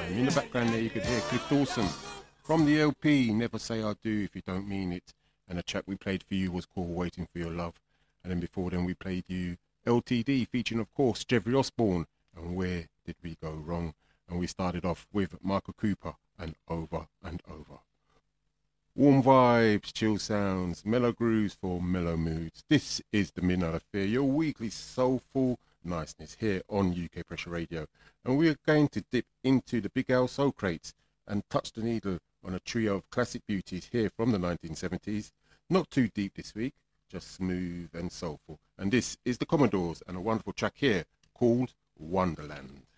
And in the background there you could hear Cliff Dawson from the LP Never Say I Do If You Don't Mean It. And the track we played for you was called Waiting For Your Love. And then before then we played you LTD featuring of course Jeffrey Osborne and Where Did We Go Wrong. And we started off with Michael Cooper and Over and Over. Warm vibes, chill sounds, mellow grooves for mellow moods. This is the Midnight Affair, your weekly soulful niceness here on UK Pressure Radio. And we are going to dip into the Big Al Soul Crates and touch the needle on a trio of classic beauties here from the 1970s. Not too deep this week, just smooth and soulful. And this is the Commodores and a wonderful track here called Wonderland.